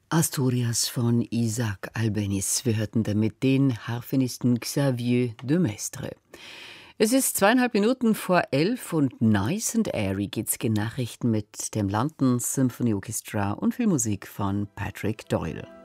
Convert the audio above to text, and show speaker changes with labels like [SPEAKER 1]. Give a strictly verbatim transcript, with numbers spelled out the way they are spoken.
[SPEAKER 1] Asturias von Isaac Albéniz. Wir hörten damit den Harfenisten Xavier de Maistre. Es ist zweieinhalb Minuten vor elf und Nice and Airy geht's in Nachrichten mit dem London Symphony Orchestra und viel Musik von Patrick Doyle.